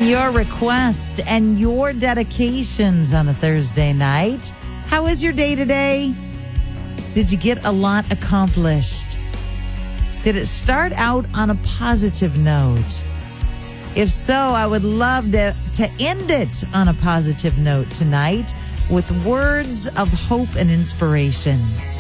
your requests and your dedications on a Thursday night. How is your day today? Did you get a lot accomplished? Did it start out on a positive note? If so, I would love to end it on a positive note tonight with words of hope and inspiration.